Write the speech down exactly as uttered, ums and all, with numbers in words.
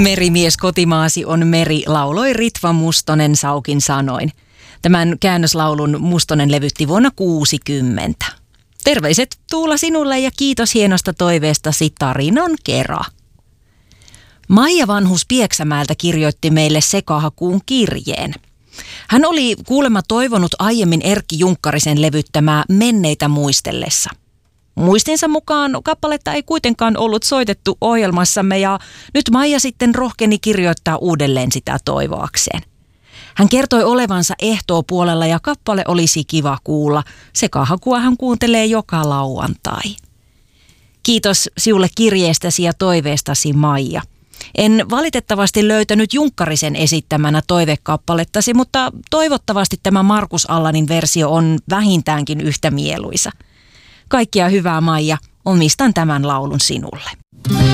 Merimies kotimaasi on meri, lauloi Ritva Mustonen Saukin sanoin. Tämän käännöslaulun Mustonen levytti vuonna kuusikymmentä. Terveiset Tuula sinulle ja kiitos hienosta toiveestasi tarinan kera. Maija vanhus Pieksämäeltä kirjoitti meille sekahakuun kirjeen. Hän oli kuulemma toivonut aiemmin Erkki Junkkarisen levyttämää Menneitä muistellessa. Muistinsa mukaan kappaletta ei kuitenkaan ollut soitettu ohjelmassamme ja nyt Maija sitten rohkeni kirjoittaa uudelleen sitä toivoakseen. Hän kertoi olevansa ehtoopuolella ja kappale olisi kiva kuulla. Sekahakua hän kuuntelee joka lauantai. Kiitos sinulle kirjeestäsi ja toiveestasi, Maija. En valitettavasti löytänyt Junkkarisen esittämänä toivekappalettasi, mutta toivottavasti tämä Markus Allanin versio on vähintäänkin yhtä mieluisa. Kaikkia hyvää, Maija. Omistan tämän laulun sinulle.